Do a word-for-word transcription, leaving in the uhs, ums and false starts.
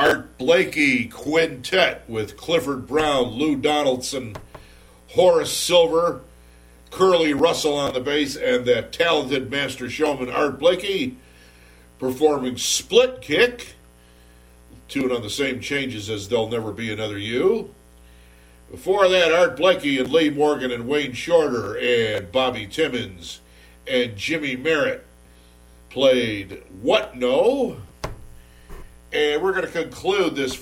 Art Blakey Quintet with Clifford Brown, Lou Donaldson, Horace Silver, Curly Russell on the bass, and that talented master showman Art Blakey performing Split Kick, tune on the same changes as There'll Never Be Another You. Before that, Art Blakey and Lee Morgan and Wayne Shorter and Bobby Timmons and Jimmy Merritt played What No? And we're going to conclude this